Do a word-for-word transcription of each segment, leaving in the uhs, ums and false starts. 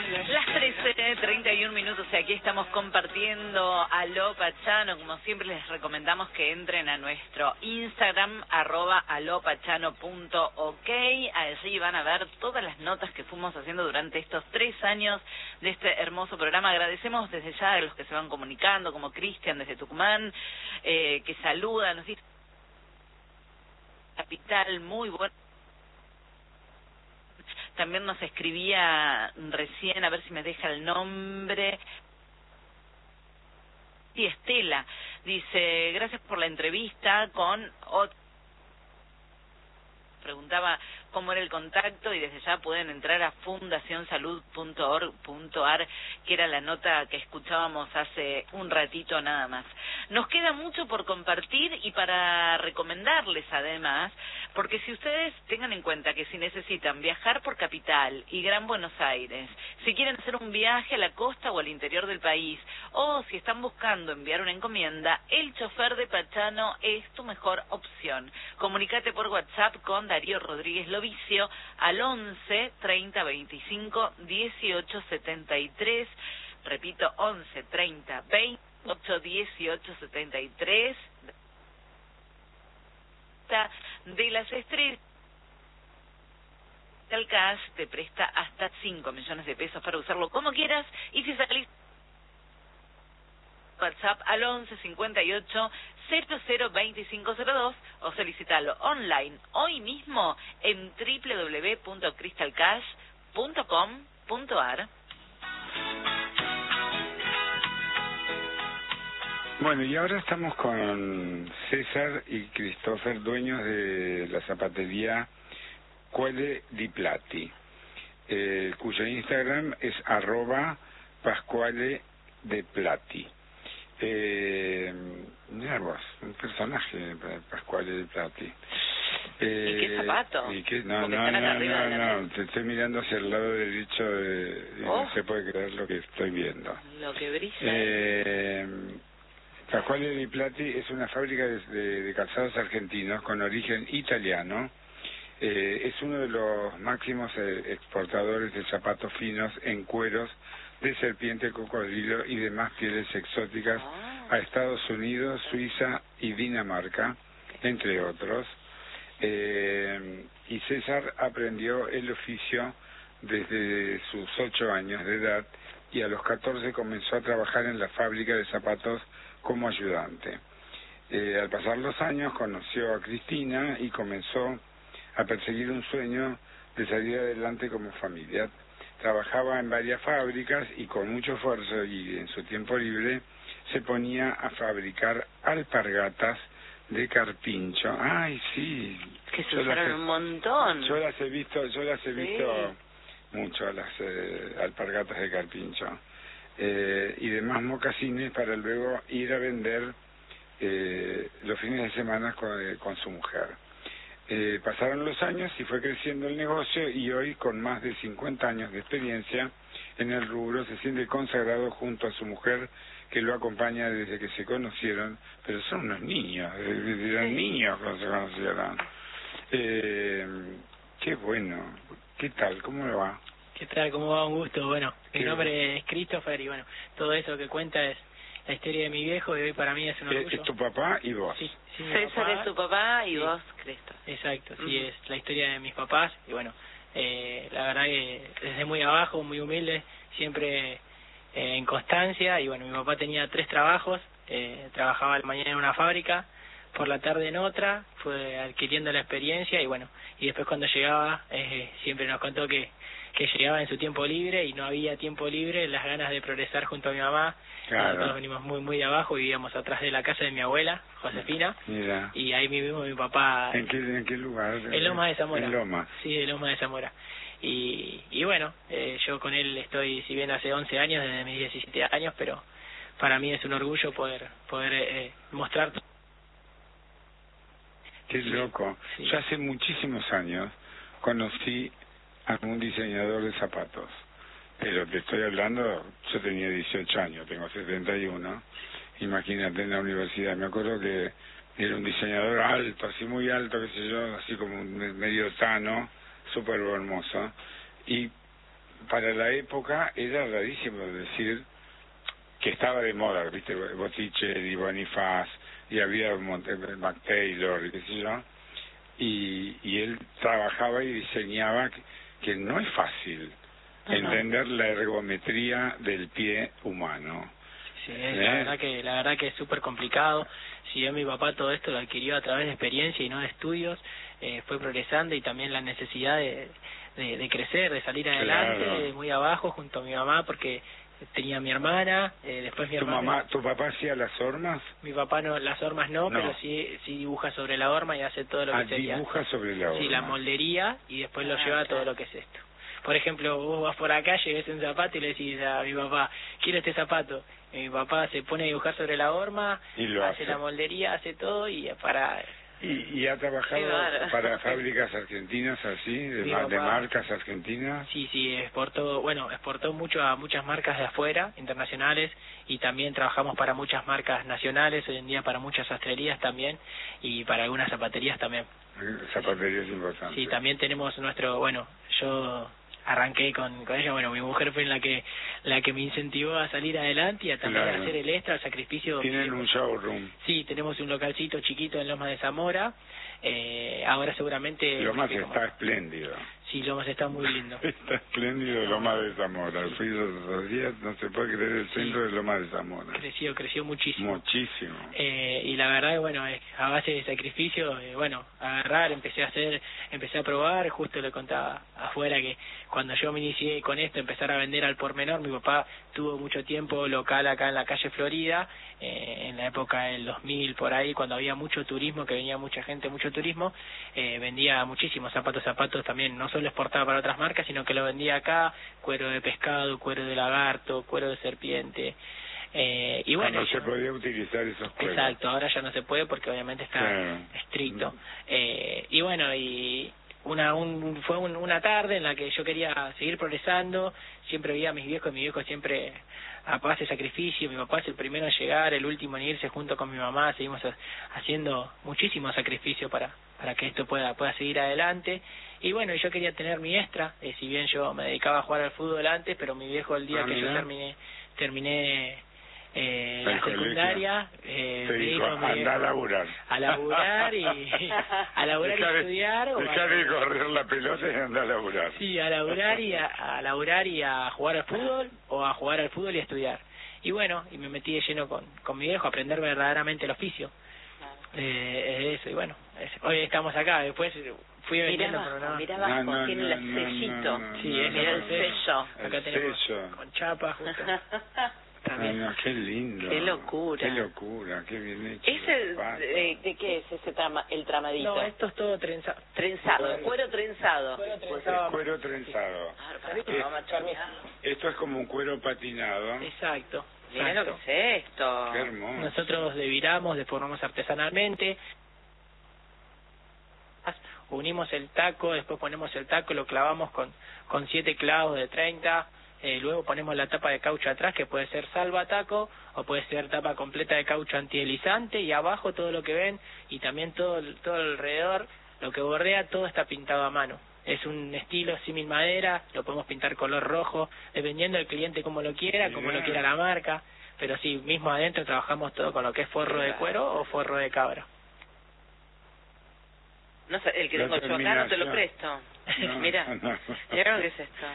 Las trece, treinta y un minutos y aquí estamos compartiendo Aló Pachano. Como siempre les recomendamos que entren a nuestro Instagram, arroba alopachano punto ok. Allí van a ver todas las notas que fuimos haciendo durante estos tres años de este hermoso programa. Agradecemos desde ya a los que se van comunicando, como Cristian desde Tucumán, eh, que saluda, nos dice Capital, muy bueno. También nos escribía recién, a ver si me deja el nombre. Sí, Estela, dice, gracias por la entrevista con otro. Preguntaba cómo era el contacto y desde ya pueden entrar a fundación salud punto org punto ar, que era la nota que escuchábamos hace un ratito nada más. Nos queda mucho por compartir y para recomendarles además, porque si ustedes tengan en cuenta que si necesitan viajar por Capital y Gran Buenos Aires, si quieren hacer un viaje a la costa o al interior del país, o si están buscando enviar una encomienda, el chofer de Pachano es tu mejor opción. Comunícate por WhatsApp con Darío Rodríguez Lovicio al once, treinta, veinticinco, dieciocho, setenta y tres. Repito, once, treinta, veintiocho, dieciocho, setenta y tres. De las estrellas, el cash te presta hasta cinco millones de pesos para usarlo como quieras. Y si salís WhatsApp al once, cincuenta y ocho, cero cero, veinticinco cero dos o solicitalo online hoy mismo en doble u doble u doble u punto crystal cash punto com punto ar. Bueno, y ahora estamos con César y Christopher, dueños de la zapatería Pasquale Di Plati, eh, cuyo Instagram es arroba Pasquale Di Plati. Eh, mira vos, un personaje, Pasquale Di Plati. Eh, ¿Y qué zapato? Y qué, no, no, no, no, no, no, te estoy mirando hacia el lado derecho de, y oh, no se puede creer lo que estoy viendo. Lo que brilla. Eh, Pasquale Di Plati es una fábrica de, de, de calzados argentinos con origen italiano. Eh, es uno de los máximos eh, exportadores de zapatos finos en cueros de serpiente, cocodrilo y demás pieles exóticas oh. a Estados Unidos, Suiza y Dinamarca, entre otros. Eh, y César aprendió el oficio desde sus ocho años de edad y a los catorce comenzó a trabajar en la fábrica de zapatos como ayudante. Eh, al pasar los años conoció a Cristina y comenzó a perseguir un sueño de salir adelante como familia. Trabajaba en varias fábricas y con mucho esfuerzo y en su tiempo libre se ponía a fabricar alpargatas de carpincho. Ay, sí. Que se usaron un montón. Yo las he visto, yo las he sí. visto mucho, las eh, alpargatas de carpincho. Eh, y demás mocasines para luego ir a vender eh, los fines de semana con, con su mujer. Eh, pasaron los años y fue creciendo el negocio y hoy con más de cincuenta años de experiencia en el rubro se siente consagrado junto a su mujer que lo acompaña desde que se conocieron, pero son unos niños, eran sí. niños cuando se conocieron. Eh, qué bueno, ¿qué tal? ¿Cómo le va? ¿Qué tal? ¿Cómo va? Un gusto. Bueno, mi nombre es Christopher y bueno, todo eso que cuenta es la historia de mi viejo y hoy para mí es un orgullo. ¿Es tu papá y vos? Sí, sí. César es tu papá y sí. vos, Cristo. Exacto, sí, uh-huh. es la historia de mis papás y bueno, eh, la verdad que desde muy abajo, muy humilde, siempre eh, en constancia y bueno, mi papá tenía tres trabajos, eh, trabajaba a la mañana en una fábrica, por la tarde en otra, fue adquiriendo la experiencia y bueno, y después cuando llegaba eh, siempre nos contó que que llegaba en su tiempo libre y no había tiempo libre, las ganas de progresar junto a mi mamá. Claro. Nosotros venimos muy muy de abajo, vivíamos atrás de la casa de mi abuela, Josefina. Mira. Y ahí mismo mi papá. ¿En qué, en qué lugar? En Lomas de Zamora. En Lomas. Sí, en Lomas de Zamora. Y, y bueno, eh, yo con él estoy, si bien hace once años, desde mis diecisiete años, pero para mí es un orgullo poder poder eh, mostrar. Qué loco. Sí. Yo hace muchísimos años conocí a un diseñador de zapatos, pero te estoy hablando, yo tenía dieciocho años, tengo setenta y uno, imagínate en la universidad, me acuerdo que era un diseñador alto, así muy alto, qué sé yo, así como medio tano, súper hermoso, y para la época era rarísimo decir que estaba de moda, viste, Botticelli, Bonifaz, y había Mac Taylor, y qué sé yo, y, y él trabajaba y diseñaba que, que no es fácil uh-huh. entender la ergometría del pie humano. Sí, es, ¿Eh? la verdad que la verdad que es súper complicado. Si bien mi papá todo esto lo adquirió a través de experiencia y no de estudios, eh, fue progresando, y también la necesidad de, de, de crecer, de salir adelante, claro. de muy abajo junto a mi mamá, porque tenía mi hermana, eh, después mi ¿Tu hermana... mamá, ¿Tu papá hacía las hormas? Mi papá no, las hormas no, no, pero sí sí dibuja sobre la horma y hace todo lo ah, que sería... dibuja sobre la horma. Sí, la moldería, y después ah, lo lleva claro. a todo lo que es esto. Por ejemplo, vos vas por acá, ves un zapato y le decís a mi papá, quiero este zapato. Y mi papá se pone a dibujar sobre la horma, y lo hace, hace la moldería, hace todo, y para... ¿Y, y ha trabajado sí, para fábricas argentinas así, de, de marcas argentinas? Sí, sí, exportó, bueno, exportó mucho a muchas marcas de afuera, internacionales, y también trabajamos para muchas marcas nacionales, hoy en día para muchas sastrerías también, y para algunas zapaterías también. Zapaterías importantes. Sí, también tenemos nuestro, bueno, yo... arranqué con, con ella, bueno, mi mujer fue la que la que me incentivó a salir adelante y a también claro. hacer el extra, el sacrificio. ¿Tienen un showroom? Sí, tenemos un localcito chiquito en Lomas de Zamora, eh, ahora seguramente... Lomas está como... espléndido. Sí, Lomas está muy lindo. Está espléndido no. Lomas de Zamora, fui los días, no se puede creer el centro sí. de Lomas de Zamora. Creció, creció muchísimo. Muchísimo. Eh, y la verdad, bueno, a base de sacrificio, eh, bueno, agarrar, empecé a hacer, empecé a probar, justo le contaba afuera que cuando yo me inicié con esto, empezar a vender al por menor, mi papá tuvo mucho tiempo local acá en la calle Florida, eh, en la época del dos mil, por ahí, cuando había mucho turismo, que venía mucha gente, mucho turismo, eh, vendía muchísimos zapatos, zapatos también, no solo exportaba para otras marcas, sino que lo vendía acá, cuero de pescado, cuero de lagarto, cuero de serpiente, eh, y bueno... No se podía utilizar esos cueros. Exacto, ahora ya no se puede porque obviamente está claro. estricto, eh, y bueno, y... Una un, fue un, una tarde en la que yo quería seguir progresando, siempre veía a mis viejos, mi viejo siempre a base de sacrificio, mi papá es el primero en llegar, el último en irse junto con mi mamá, seguimos haciendo muchísimo sacrificio para para que esto pueda pueda seguir adelante, y bueno, yo quería tener mi extra, eh, si bien yo me dedicaba a jugar al fútbol antes, pero mi viejo el día ah, que mira. yo terminé terminé Eh, la secundaria eh, me dijo, dijo, anda a laburar a laburar y a laburar dejar, y estudiar o dejar de correr la pelota y andar a laburar sí, a laburar y a, a laburar y a jugar al fútbol o a jugar al fútbol y a estudiar, y bueno, y me metí de lleno con, con mi viejo a aprender verdaderamente el oficio eh, eso, y bueno, es, hoy estamos acá, después fui vendiendo abajo, por una... Mira abajo, no, no, tiene no, el sellito no, no, sí, no, es no, el no, sello acá el tenemos sello. Con chapa justo. Ay, no, qué lindo. Qué locura. Qué locura, qué bien hecho. ¿Ese de, de qué es ese trama, el tramadito? No, esto es todo trenzado. Trenzado, cuero trenzado. Cuero Pues trenzado. es cuero trenzado. Ah, es, esto es como un cuero patinado. Exacto. Mira lo que es esto. Qué hermoso. Nosotros deviramos, deformamos artesanalmente. Unimos el taco, después ponemos el taco, lo clavamos con, con siete clavos de treinta. Eh, luego ponemos la tapa de caucho atrás, que puede ser salva taco o puede ser tapa completa de caucho antideslizante, y abajo todo lo que ven y también todo todo alrededor, lo que bordea, todo está pintado a mano. Es un estilo símil madera, lo podemos pintar color rojo, dependiendo del cliente como lo quiera, como lo quiera la marca, pero sí, mismo adentro trabajamos todo con lo que es forro de cuero o forro de cabra. No sé, el que tengo yo acá no te lo presto. No, mira, no. mira lo que es esto.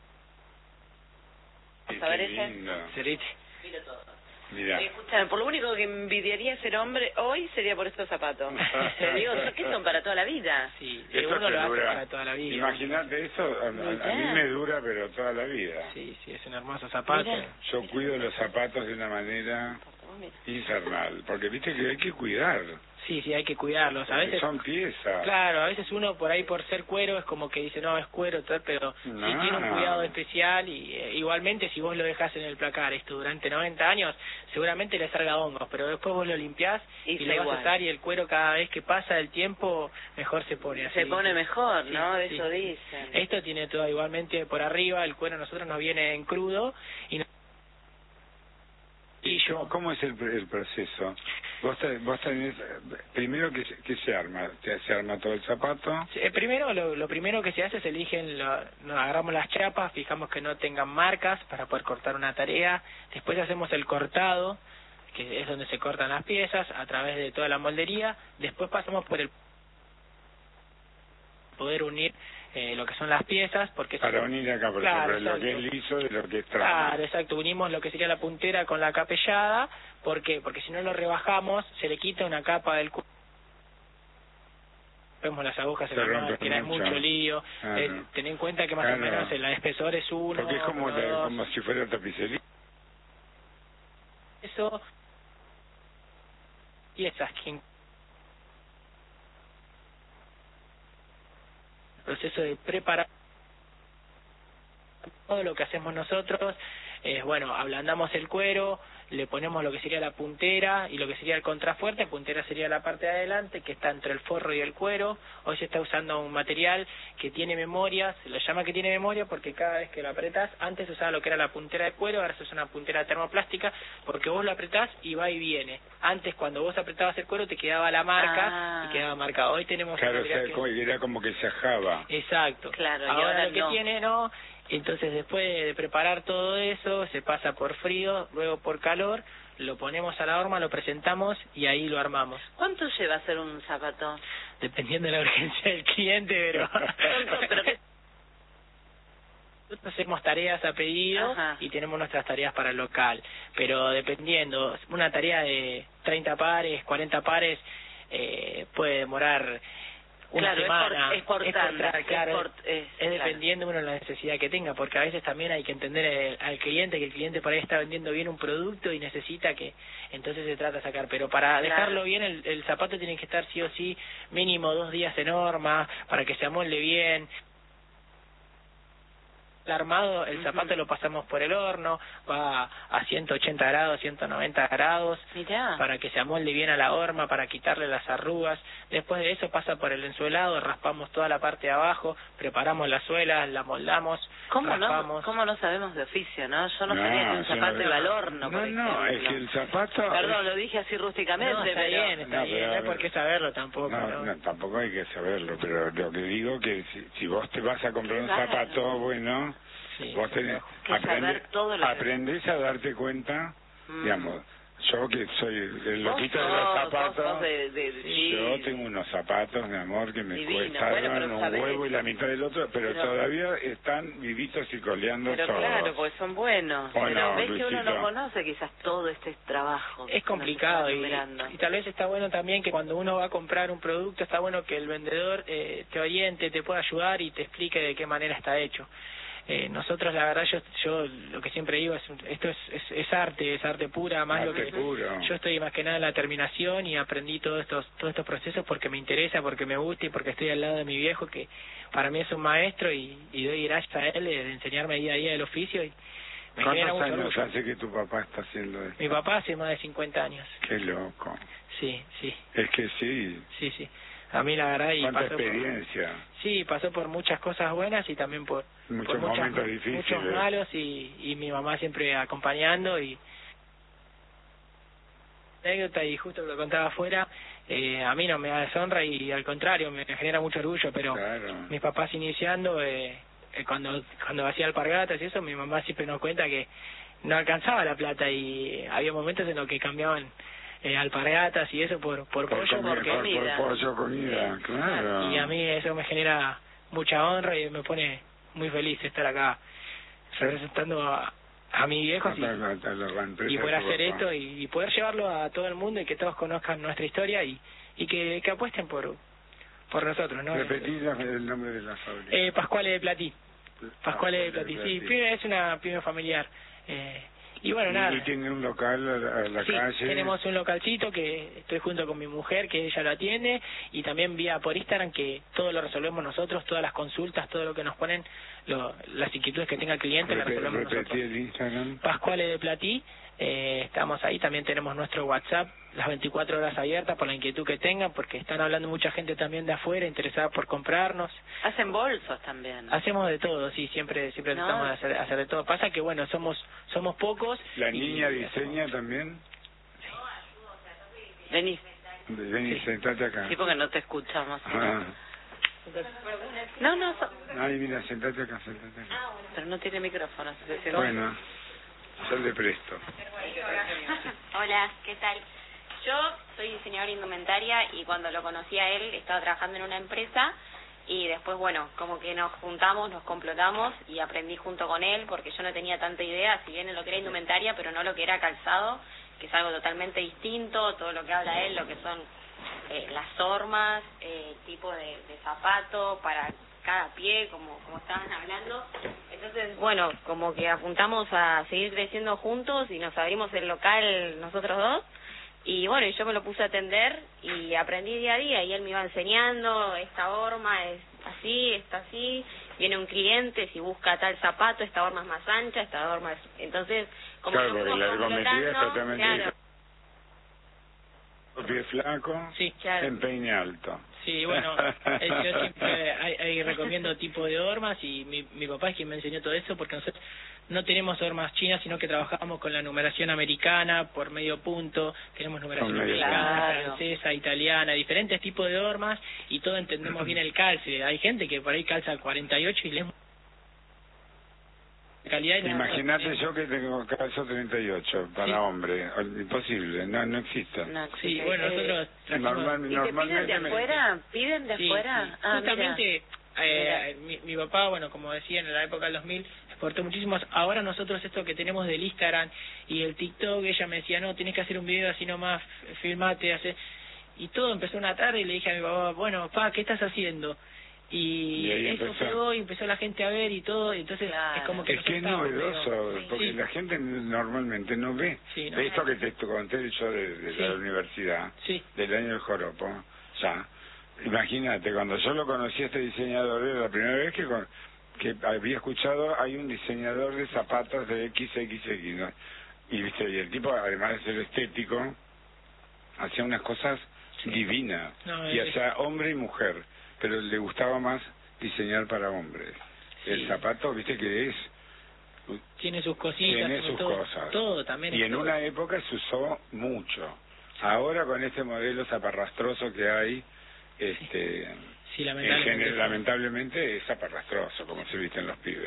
¿Vas a ver ese? Cerite. Mira todo. Mira. Eh, escúchame, por lo único que envidiaría ser hombre hoy sería por estos zapatos. Te digo, ¿qué son para toda la vida? Sí, Esto uno lo hace dura. para toda la vida. Imagínate eso, a, a, a mí me dura pero toda la vida. Sí, sí, es un hermoso zapato. Mira. Yo Mira. cuido los zapatos de una manera infernal, porque viste que hay que cuidar. Sí, sí, hay que cuidarlos. A veces son piezas. Claro, a veces uno por ahí por ser cuero es como que dice, no, es cuero, tal, pero no. sí tiene un cuidado especial, y eh, igualmente si vos lo dejás en el placar esto durante noventa años, seguramente le salga hongos, pero después vos lo limpiás y, y lo vas a usar, y el cuero cada vez que pasa el tiempo mejor se pone. Así. Se pone mejor, sí, ¿no? sí. Eso dicen. Esto tiene todo igualmente por arriba, el cuero a nosotros nos viene en crudo y no... ¿Y yo, cómo es el, el proceso? Vos, te, vos tenés, primero que, que se arma, se, se arma todo el zapato. Sí, primero, lo, lo primero que se hace es eligen, lo, nos agarramos las chapas, fijamos que no tengan marcas para poder cortar una tarea, después hacemos el cortado, que es donde se cortan las piezas, a través de toda la moldería, después pasamos por el poder unir eh, lo que son las piezas, porque para son, unir acá, por claro, ejemplo, lo que es liso de lo que es trama. Claro, exacto, unimos lo que sería la puntera con la capellada. ¿Por qué? Porque si no lo rebajamos, se le quita una capa del cuero. Vemos las agujas en la máquina, es mucho lío. Claro. Eh, ten en cuenta que más claro. o menos el espesor es uno. Porque es como, uno, la, como si fuera tapicería. Eso. Y esas quien proceso de preparar todo lo que hacemos nosotros es, bueno, ablandamos el cuero, le ponemos lo que sería la puntera y lo que sería el contrafuerte. Puntera sería la parte de adelante que está entre el forro y el cuero. Hoy se está usando un material que tiene memoria, se lo llama que tiene memoria porque cada vez que lo apretás, antes se usaba lo que era la puntera de cuero, ahora se usa una puntera termoplástica porque vos lo apretás y va y viene. Antes cuando vos apretabas el cuero te quedaba la marca ah. y quedaba marcado. Hoy tenemos claro, o sea, que... era como que se ajaba. Exacto. Claro, ahora, y ahora lo que no. tiene no. Entonces después de preparar todo eso, se pasa por frío, luego por calor, lo ponemos a la horma, lo presentamos y ahí lo armamos. ¿Cuánto lleva hacer un zapato? Dependiendo de la urgencia del cliente, pero... pero qué... Nosotros hacemos tareas a pedido Ajá. y tenemos nuestras tareas para el local, pero dependiendo, una tarea de treinta pares, cuarenta pares, eh, puede demorar... una claro, semana, es por, es por tanda, es, claro, es, por, es, es dependiendo uno de la necesidad que tenga, porque a veces también hay que entender el, al cliente que el cliente por ahí está vendiendo bien un producto y necesita que entonces se trata de sacar, pero para claro. dejarlo bien el, el zapato tiene que estar sí o sí mínimo dos días en horma para que se amolde bien. El armado, el zapato uh-huh. lo pasamos por el horno, va a ciento ochenta grados, ciento noventa grados, Mirá. para que se amolde bien a la horma, para quitarle las arrugas. Después de eso pasa por el ensuelado, raspamos toda la parte de abajo, preparamos la suela, la moldamos, ¿Cómo raspamos. no? ¿Cómo no sabemos de oficio, no? Yo no, no sabía que un zapato no, iba al horno, No, por no, es que el zapato... Perdón, lo dije así rústicamente, no, está pero... bien, está no, bien, no hay por qué saberlo tampoco. No, ¿no? no, tampoco hay que saberlo, pero lo que digo que si, si vos te vas a comprar un claro. zapato, bueno... Sí, vos tenés, que aprende, todo lo aprendés que... a darte cuenta, mm. digamos, yo que soy el loquito de los zapatos, de, de, de, sí. yo tengo unos zapatos, mi amor, que me Divino. cuestan bueno, un sabés. huevo y la mitad del otro, pero, pero todavía están vivitos y coleando pero todos. Claro, porque son buenos, bueno, pero ves Luisito. que uno no conoce quizás todo este trabajo. Es complicado y, y tal vez está bueno también que cuando uno va a comprar un producto, está bueno que el vendedor eh, te oriente, te pueda ayudar y te explique de qué manera está hecho. Eh, nosotros la verdad yo yo lo que siempre digo es esto es es, es arte es arte pura más arte lo que puro. Yo estoy más que nada en la terminación y aprendí todos estos todos estos procesos porque me interesa, porque me gusta y porque estoy al lado de mi viejo que para mí es un maestro y, y doy gracias a él de, de enseñarme día a día el oficio y me genera mucho ¿Cuántos orgullo. años hace que tu papá está haciendo esto? Mi papá hace más de cincuenta años. Qué loco. Sí, sí. Es que sí. Sí, sí. A mí la verdad y ¿Cuánta pasó experiencia? Por, sí, pasó por muchas cosas buenas y también por muchos por muchas, momentos difíciles, muchos malos y, y mi mamá siempre acompañando y anécdota y justo lo contaba afuera, eh, a mí no me da deshonra y al contrario me genera mucho orgullo, pero claro. mis papás iniciando eh, eh, cuando cuando hacía alpargatas y eso, mi mamá siempre nos cuenta que no alcanzaba la plata y había momentos en los que cambiaban Eh, alpargatas y eso por por, por pollo comida, porque por, por pollo comida, sí. Claro. Y a mí eso me genera mucha honra y me pone muy feliz estar acá representando a, a mi viejo y, y poder hacer esto y, y poder llevarlo a todo el mundo y que todos conozcan nuestra historia y y que, que apuesten por por nosotros, ¿no? Repetí el nombre de la fábrica. Eh, Pascuale de Platí. Pascuale de Platí. Platí. Sí, pyme, es una pyme familiar. Eh, Y bueno, y, nada. ¿Y tiene un local a la sí, calle? Tenemos un localcito que estoy junto con mi mujer, que ella lo atiende, y también vía por Instagram, que todo lo resolvemos nosotros, todas las consultas, todo lo que nos ponen, lo, las inquietudes que tenga el cliente, las resolvemos nosotros. el Instagram. Pascuale de Platí, eh, estamos ahí, también tenemos nuestro WhatsApp, las veinticuatro horas abiertas por la inquietud que tengan, porque están hablando mucha gente también de afuera, interesada por comprarnos. Hacen bolsos también. Hacemos de todo, sí, siempre siempre no. tratamos de hacer, hacer de todo. Pasa que, bueno, somos somos pocos. ¿La y, niña diseña también? Vení. Vení, sí. Sentate acá. Sí, porque no te escuchamos. Ah. No, no. So... Ay, mira, sentate acá, sentate acá. Pero no tiene micrófono. Si bueno, yo le presto. Hola, ¿qué tal? Yo soy diseñadora indumentaria y cuando lo conocí a él estaba trabajando en una empresa y después, bueno, como que nos juntamos, nos complotamos y aprendí junto con él porque yo no tenía tanta idea, si bien en lo que era indumentaria, pero no lo que era calzado, que es algo totalmente distinto, todo lo que habla él, lo que son eh, las hormas, eh, tipo de, de zapato para cada pie, como, como estaban hablando. Entonces, bueno, como que apuntamos a seguir creciendo juntos y nos abrimos el local nosotros dos. Y bueno, y yo me lo puse a atender y aprendí día a día y él me iba enseñando, esta horma es así, está así, viene un cliente, si busca tal zapato, esta horma es más ancha, esta horma es... Entonces, como claro, que porque la ergometría es totalmente... Claro. Pie flaco, sí, claro. Empeine alto. Sí, bueno, eh, yo siempre ahí, ahí recomiendo tipo de hormas y mi, mi papá es quien me enseñó todo eso porque nosotros no tenemos hormas chinas, sino que trabajamos con la numeración americana por medio punto, tenemos numeración americana, claro. francesa, italiana, diferentes tipos de hormas y todo entendemos bien el calce. Hay gente que por ahí calza cuarenta y ocho y le calidad. Imagínate yo que tengo calzo treinta y ocho para sí. hombre, imposible, no no existe. No, sí, sí, bueno, eh, nosotros normal, ¿Y te piden de afuera? ¿Piden de sí, afuera? Sí. Ah, justamente eh, mi, mi papá, bueno, como decía, en la época del dos mil exportó muchísimos. Ahora nosotros esto que tenemos del Instagram y el TikTok, ella me decía, no, tenés que hacer un video así nomás, filmate, hace... Y todo empezó una tarde y le dije a mi papá, bueno, papá, ¿qué estás haciendo? Y, y eso empezó. pegó y empezó la gente a ver y todo, y entonces claro. es como que... Es que es novedoso, sí, porque sí. la gente normalmente no ve. Sí, no. Esto que te conté yo de, de sí. la universidad, sí. del año del joropo, ya. Imagínate, cuando yo lo conocí a este diseñador, era la primera vez que, con, que había escuchado, hay un diseñador de zapatos de equis equis equis, ¿no? Y, ¿viste? Y el tipo, además de ser estético, hacía unas cosas sí. divinas, no, y es... hacía hombre y mujer, pero le gustaba más diseñar para hombres. Sí. El zapato, viste que es... Tiene sus cositas. Tiene sus todo, cosas. Todo también. Y en todo. una época se usó mucho. Ahora con este modelo zaparrastroso que hay, este... Sí, lamentablemente, en general, sí. lamentablemente es zaparrastroso, como se visten los pibes.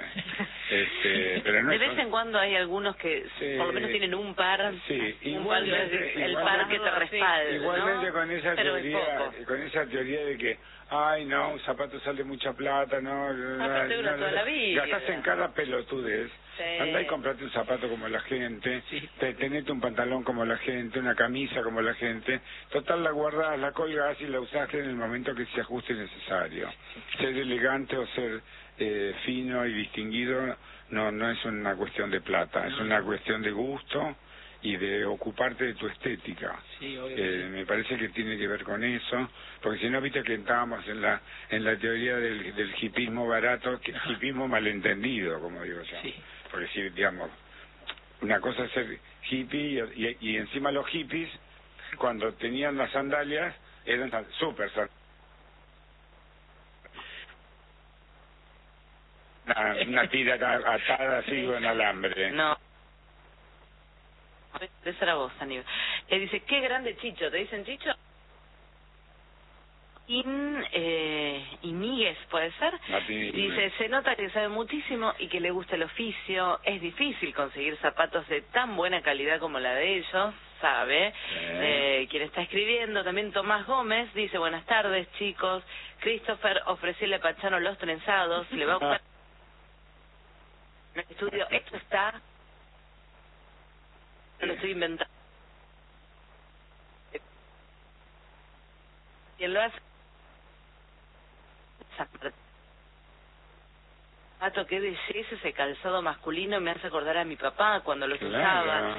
Este, pero no de es vez son... en cuando hay algunos que sí, por lo menos tienen un par, sí, un igual, par de, el igual, par que te respalda, igualmente ¿no? con esa pero teoría, con esa teoría de que, ay no, un zapato sale mucha plata, no, no, no, no, toda la vida. Gastás en cada pelotudez. Sí. Andá y comprate un zapato como la gente, sí. te, tenete un pantalón como la gente, una camisa como la gente, total la guardás, la colgás y la usás en el momento que se ajuste necesario. Ser elegante o ser eh, fino y distinguido no no es una cuestión de plata, es una cuestión de gusto y de ocuparte de tu estética. Sí, obvio, eh, sí. Me parece que tiene que ver con eso, porque si no, viste que estábamos en la en la teoría del, del hipismo barato, que hipismo malentendido, como digo yo. Sí. Porque si, digamos, una cosa es ser hippie y, y, y encima los hippies, cuando tenían las sandalias, eran súper sandalias. Una, una tira atada así con alambre. No. Esa era vos, Aníbal. Eh, dice, qué grande Chicho, ¿te dicen Chicho? In, eh, Iníguez, ¿puede ser? Martín, dice, se nota que sabe muchísimo y que le gusta el oficio. Es difícil conseguir zapatos de tan buena calidad como la de ellos, sabe. Sí. Eh, quien está escribiendo, también Tomás Gómez, dice, buenas tardes, chicos. Christopher, ofrecerle a Pachano los trenzados, le va a buscar en el estudio. Esto está... lo estoy inventando. ¿Quién lo hace? Pato, qué belleza ese calzado masculino, me hace acordar a mi papá cuando los claro. usaba.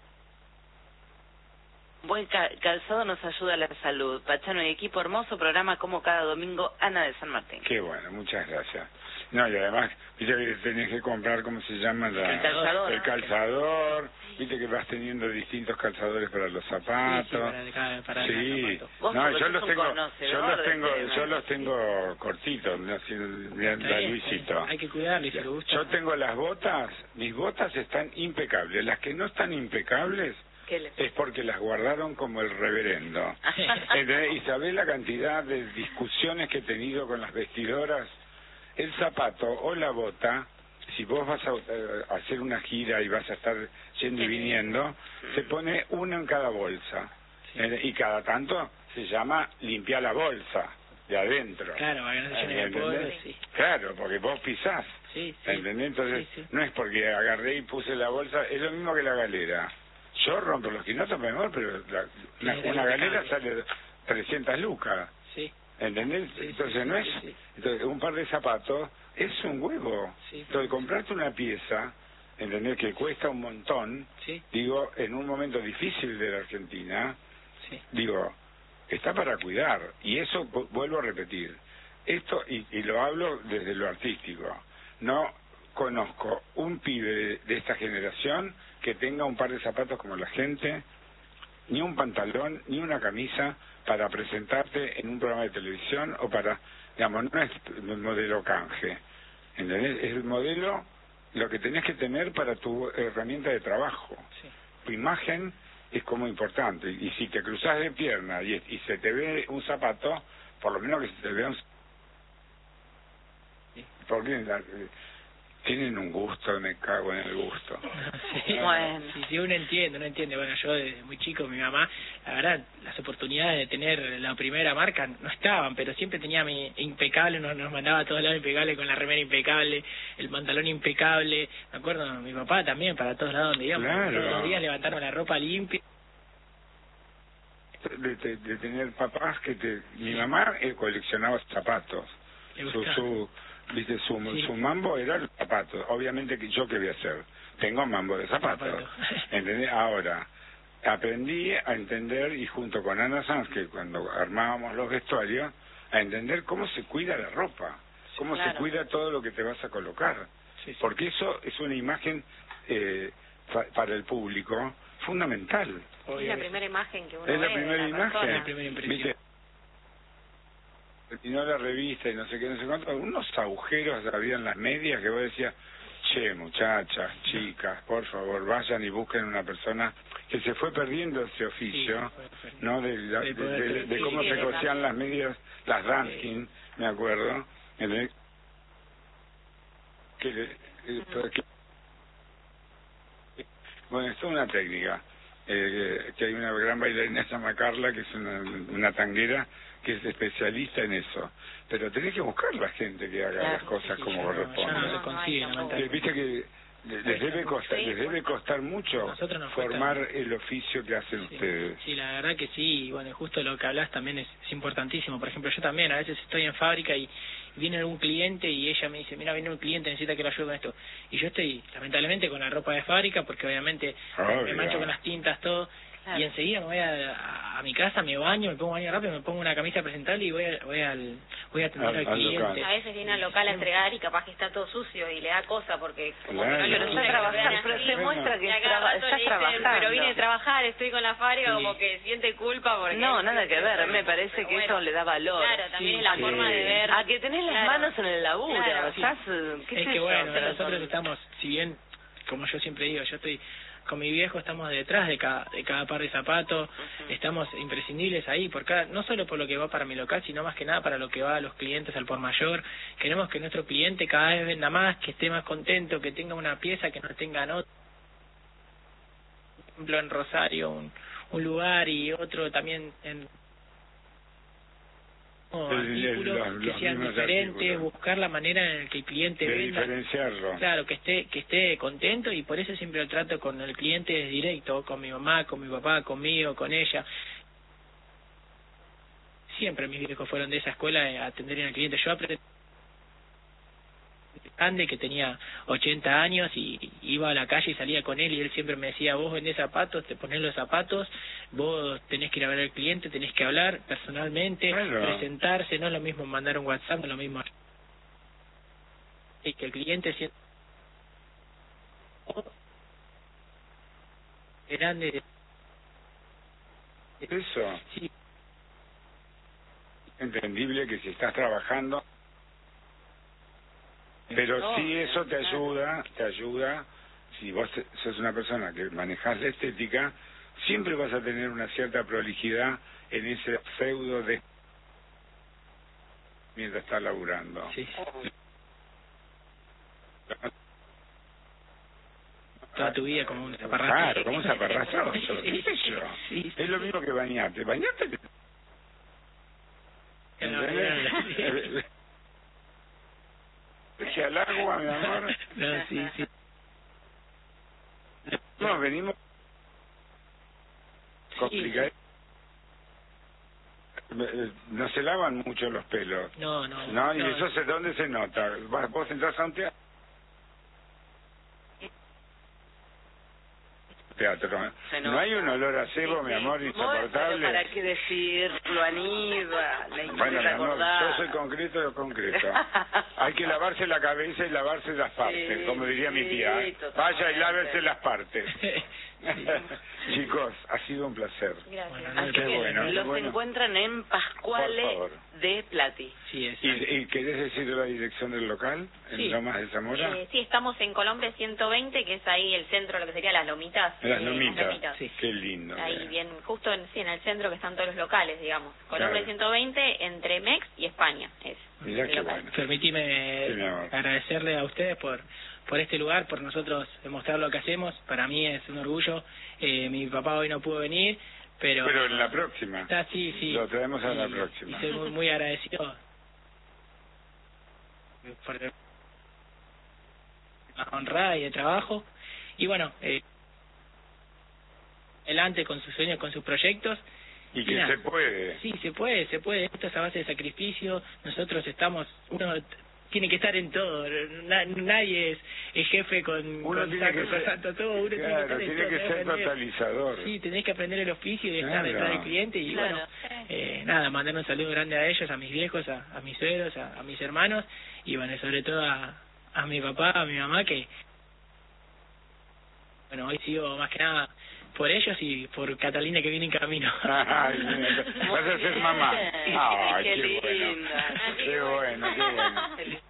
Buen ca calzado nos ayuda a la salud. Pachano y equipo, hermoso programa como cada domingo, Ana de San Martín. Qué bueno, muchas gracias. No, y además, viste que tenés que comprar, ¿cómo se llama? La, el calzador. El calzador, viste que vas teniendo distintos calzadores para los zapatos. Sí, sí, para, cada, para sí. Vos No, yo los tengo, yo los tengo, tema. yo los tengo cortitos, ¿no? Así, de, de Luisito. Hay que cuidarlo y si le gusta. Yo tengo las botas, mis botas están impecables. Las que no están impecables, ¿Qué le... es porque las guardaron como el reverendo. ¿Entendés? Y sabés la cantidad de discusiones que he tenido con las vestidoras. El zapato o la bota, si vos vas a eh, hacer una gira y vas a estar yendo y viniendo, se pone uno en cada bolsa. Sí. Eh, y cada tanto se llama limpiar la bolsa de adentro. Claro, para que no se llene de ¿Entendés? polvo, sí. Claro, porque vos pisás. Sí, sí. ¿Entendés? Entonces, Sí, sí. no es porque agarré y puse la bolsa, es lo mismo que la galera. Yo rompo los quinotos mejor, pero la, una, Sí, una galera impecable. sale trescientas lucas. Sí. ¿Entendés? Sí, Entonces sí, no sí, es... sí. Entonces, un par de zapatos es un huevo. Sí. Entonces, comprarte una pieza, ¿entendés? Que cuesta un montón, Sí. digo, en un momento difícil de la Argentina, Sí. digo, está para cuidar. Y eso, vu- vuelvo a repetir, esto, y, y lo hablo desde lo artístico, no conozco un pibe de, de esta generación que tenga un par de zapatos como la gente, ni un pantalón, ni una camisa para presentarte en un programa de televisión o para, digamos, no es el modelo canje, ¿entendés? Es el modelo, lo que tenés que tener para tu herramienta de trabajo. Sí. Tu imagen es como importante, y si te cruzas de pierna y, y se te ve un zapato, por lo menos que se te vea un... Sí. Porque la, tienen un gusto, me cago en el gusto. Sí, Bueno. sí, sí, uno entiende, uno entiende. Bueno, yo desde muy chico, mi mamá, la verdad, las oportunidades de tener la primera marca no estaban, pero siempre tenía mi impecable, nos, nos mandaba a todos lados impecable, con la remera impecable, el pantalón impecable. Me acuerdo, mi papá también, para todos lados donde íbamos, Claro. todos los días levantaron la ropa limpia. De, de, de tener papás que te... Mi mamá eh, coleccionaba zapatos. Le Su, gustaba. su, viste, su, Sí. su mambo era los zapatos. Obviamente que yo qué voy a hacer. Tengo mambo de zapatos. Zapato. ¿Entendés? Ahora, aprendí a entender, y junto con Ana Sanz, que cuando armábamos los vestuarios, a entender cómo se cuida la ropa, cómo claro. se cuida todo lo que te vas a colocar. Sí, sí. Porque eso es una imagen eh, pa- para el público fundamental. Obvio Es la que sí. primera imagen que uno Es la ve de primera la imagen. persona. La primera impresión. ¿Viste? Terminó la revista y no sé qué, no sé cuánto, unos agujeros había en las medias que vos decías, che, muchachas, chicas, por favor, vayan y busquen una persona que se fue perdiendo ese oficio, Sí, fue- fue- ¿no? De, la- de de, poder- de- de sí, cómo sí, se de cosían cambio. las medias, las dancing, me acuerdo, ¿entendés? Que, le- eh, que- bueno, esto es una técnica. Eh, que hay una gran bailarina que se llama Carla, que es una, una tanguera, que es especialista en eso. Pero tenés que buscar la gente que haga Claro, las cosas sí, como ya no- corresponde. ya no se No, no consigue, hay tampoco. Eh, lamentablemente. Viste que le- les debe costar, Sí, les debe cuesta. costar mucho Nosotros nos cuesta. formar el oficio que hacen Sí, ustedes. sí, la verdad que sí, y bueno, justo lo que hablas también es, es importantísimo. Por ejemplo, yo también a veces estoy en fábrica y viene algún cliente y ella me dice, mira, viene un cliente, necesita que lo ayude con esto. Y yo estoy, lamentablemente, con la ropa de fábrica, porque obviamente me Obvio. mancho con las tintas, todo. Claro. Y enseguida me voy a, a, a mi casa, me baño, me pongo baño rápido, me pongo una camisa presentable y voy a, voy al, voy a atender Al- al, al cliente. local. A veces viene al local a entregar y capaz que está todo sucio y le da cosa porque como Claro. que no le Pero gusta está que lo vean trabajando, así. pero se muestra que Y a cada traba- rato está le dicen, trabajando. pero vine a trabajar, estoy con la fábrica, Sí. como que siente culpa porque... No, nada que ver, me parece Pero que bueno, eso le da valor. Claro, también Sí, es la sí. forma de ver... A que tenés las Claro. manos en el laburo, Claro, sí. estás, eh, qué Es sé que yo, bueno, pero nosotros son- estamos, si bien, como yo siempre digo, yo estoy con mi viejo, estamos detrás de cada, de cada par de zapatos, estamos imprescindibles ahí, por cada, no solo por lo que va para mi local, sino más que nada para lo que va a los clientes al por mayor. Queremos que nuestro cliente cada vez venda más, que esté más contento, que tenga una pieza, que no tenga otra. Por ejemplo, en Rosario, un, un lugar y otro también en o El- el- artículos los- que los sean mismos diferentes, artículos. buscar la manera en la que el cliente De venda. diferenciarlo. Claro, que esté que esté contento, y por eso siempre el trato con el cliente es directo, con mi mamá, con mi papá, conmigo, con ella. Siempre mis viejos fueron de esa escuela de atender al cliente. Yo aprendí grande que tenía ochenta años y iba a la calle y salía con él y él siempre me decía, vos vendés zapatos, te ponés los zapatos, vos tenés que ir a ver al cliente, tenés que hablar personalmente, Claro. presentarse, no es lo mismo mandar un WhatsApp, no es lo mismo y que el cliente sienta grande. Eso, Sí, entendible que si estás trabajando, pero No, sí eso te claro. ayuda, te ayuda, si vos te- sos una persona que manejás la estética, siempre vas a tener una cierta prolijidad en ese feudo de mientras estás laburando. Sí. Toda tu vida como un zaparracho. Claro, como un zaparracho. ¿Qué sé yo? Sí, sí. Es lo mismo que bañarte. Bañarte. ¿Entendés? Deje al agua, mi amor. No, sí, sí. No, venimos complicados. No se lavan mucho los pelos. No, no. No, y no. eso se, ¿dónde se nota? Vas- Vos entras a un teatro. Teatro. Se No nota. hay un olor a cebo, mi amor, Bueno, insoportable. ¿para qué decirlo, Aníbal? La Bueno, mi historia amor, acordada. yo soy concreto de concreto. Hay que lavarse la cabeza y lavarse las partes, Sí, como diría mi tía. sí, ¿eh? totalmente. Vaya y lávese las partes. Sí. Chicos, ha sido un placer. Gracias. Bueno, no, Así Qué que bueno, qué los bueno. encuentran en Pascuale Por favor. de Plati. Sí, es. ¿Y, ¿Y querés decir la dirección del local? ¿En Sí. Lomas de Zamora? Eh, sí, estamos en Colombre ciento veinte, que es ahí el centro, lo que sería las lomitas. Las eh, lomitas. Sí. Qué lindo. Ahí eh. bien, justo en, sí, en el centro que están todos los locales, digamos. Colombre Claro. ciento veinte, entre Mex y España. Es Mirá el qué local. bueno. Permitime Sí, mi amor. agradecerle a ustedes por por este lugar, por nosotros demostrar lo que hacemos. Para mí es un orgullo. Eh, mi papá hoy no pudo venir, pero... Pero en la próxima. Está, sí, sí. Lo traemos a la Y- próxima. Y soy muy, muy agradecido por la honrada y el trabajo. Y bueno, eh, adelante con sus sueños, con sus proyectos. Y que Mira, se puede. Sí, se puede, se puede. Esto es a base de sacrificio. Nosotros estamos... uno tiene que estar en todo. Na- nadie es, es jefe con, Uno con tiene saco, que con ser- santo, todo. Uno tiene que Claro, estar en tiene todo, que tenés ser aprender- totalizador. Sí, tenés que aprender el oficio y estar Claro. detrás del cliente. Y Claro. bueno, eh, nada, mandar un saludo grande a ellos, a mis viejos, a, a mis suegros, a, a mis hermanos. Y bueno, sobre todo a, a mi papá, a mi mamá, que... Bueno, hoy sigo más que nada por ellos y por Catalina, que viene en camino. Ay, mira, vas a ser mamá. Ay, Qué qué bueno. linda. Qué bueno, qué bueno.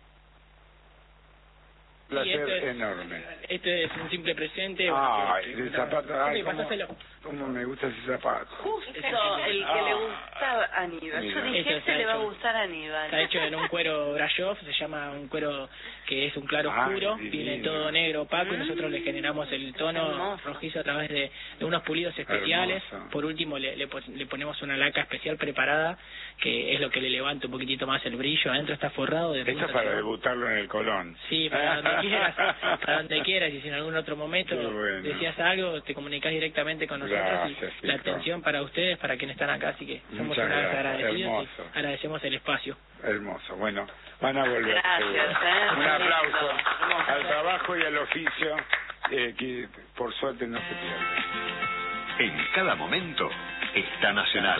Y Placer esto es- enorme. Esto es un simple presente. Ay, bueno, el zapato, ay, Sí, cómo, pasáselo. cómo me gusta ese zapato. Justo el que Ah. le gustaba a Aníbal. Yo Mira. dije, Eso este está le va a hecho. gustar a Aníbal. Está hecho en un cuero Brasov, se llama un cuero que es un claro Ay, oscuro, divino. viene todo negro opaco y nosotros le generamos el tono Hermoso. rojizo a través de, de unos pulidos especiales. Hermoso. Por último le, le, pon- le ponemos una laca especial preparada, que es lo que le levanta un poquitito más el brillo. Adentro está forrado de Esto punta es para hacia abajo. debutarlo en el Colón. Sí, para donde quieras, para donde quieras, y si en algún otro momento Qué bueno. decías algo, te comunicás directamente con nosotros. Gracias, y la Chico. atención para ustedes, para quienes están acá, así que somos Muchas una vez gracias, agradecidos hermoso. y agradecemos el espacio. Hermoso. Bueno, van a volver. Gracias, seguro. ¿eh? Un aplauso Hermoso. al trabajo y al oficio, eh, que por suerte no se pierde. En cada momento está Nacional.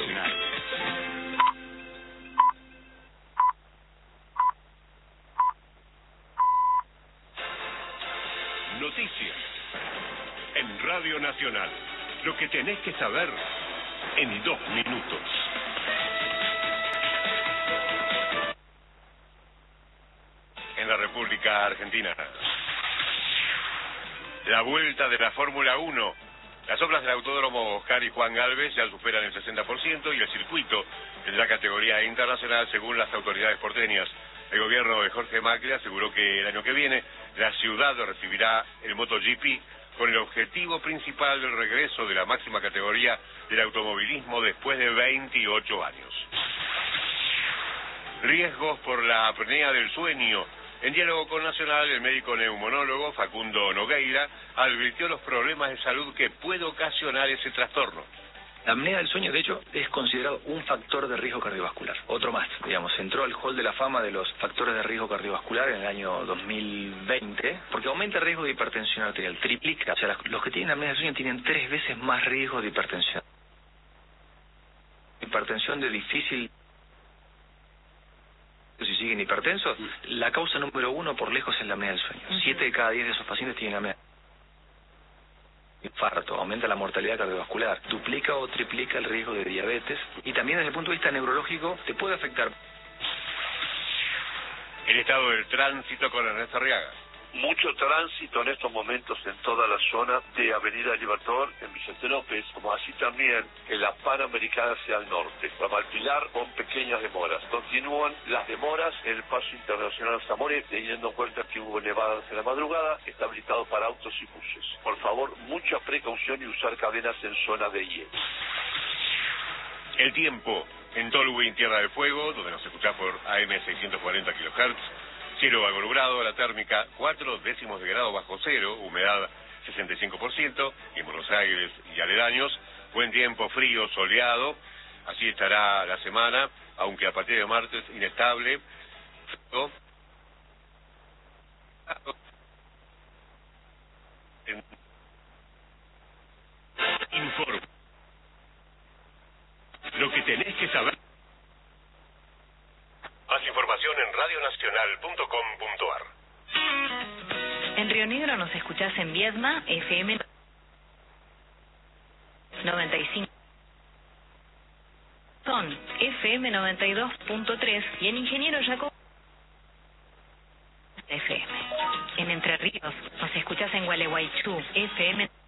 Noticias en Radio Nacional. Lo que tenés que saber en dos minutos. En la República Argentina. La vuelta de la Fórmula uno. Las obras del Autódromo Oscar y Juan Galvez ya superan el sesenta por ciento y el circuito tendrá categoría internacional según las autoridades porteñas. El gobierno de Jorge Macri aseguró que el año que viene la ciudad recibirá el MotoGP con el objetivo principal del regreso de la máxima categoría del automovilismo después de veintiocho años. Riesgos por la apnea del sueño. En diálogo con Nacional, el médico neumonólogo Facundo Nogueira advirtió los problemas de salud que puede ocasionar ese trastorno. La apnea del sueño, de hecho, es considerado un factor de riesgo cardiovascular. Otro más, digamos, entró al hall de la fama de los factores de riesgo cardiovascular en el año dos mil veinte, porque aumenta el riesgo de hipertensión arterial, triplica. O sea, las- los que tienen apnea del sueño tienen tres veces más riesgo de hipertensión. Hipertensión de difícil... Si siguen hipertensos, la causa número uno por lejos es la apnea del sueño. Siete de cada diez de esos pacientes tienen apnea. Infarto, aumenta la mortalidad cardiovascular, duplica o triplica el riesgo de diabetes y también desde el punto de vista neurológico te puede afectar. El estado del tránsito con Ernesto Arriaga. mucho tránsito en estos momentos en toda la zona de Avenida Libertador, en Vicente López, como así también en la Panamericana hacia el norte. Ramalpilar con pequeñas demoras. Continúan las demoras en el paso internacional Zamore, teniendo en cuenta que hubo nevadas en la madrugada, está habilitado para autos y buses. Por favor, mucha precaución y usar cadenas en zona de hielo. El tiempo en Tolwyn, Tierra del Fuego, donde nos escuchás por A M seiscientos cuarenta kilohertz. Cielo algo nublado, la térmica cuatro décimos de grado bajo cero, humedad sesenta y cinco por ciento, y en Buenos Aires y aledaños, buen tiempo, frío, soleado, así estará la semana, aunque a partir de martes inestable, frío. Informe. Lo que tenés que saber. Más información en radio nacional punto com punto a r. En Río Negro nos escuchás en Viedma, F M noventa y cinco. Son F M noventa y dos punto tres y en Ingeniero Jacob F M. En Entre Ríos nos escuchás en Gualeguaychú, F M